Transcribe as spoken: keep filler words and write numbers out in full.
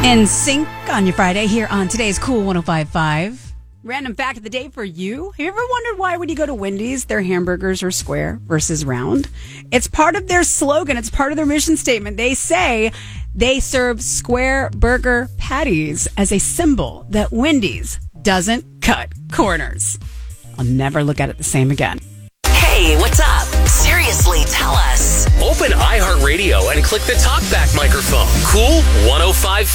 In sync on your Friday here on today's Cool one oh five point five. Random fact of the day for you. Have you ever wondered why when you go to Wendy's, their hamburgers are square versus round? It's part of their slogan. It's part of their mission statement. They say they serve square burger patties as a symbol that Wendy's doesn't cut corners. I'll never look at it the same again. Hey, what's up? Seriously, tell us. Open iHeartRadio and click the talkback microphone. Cool one oh five.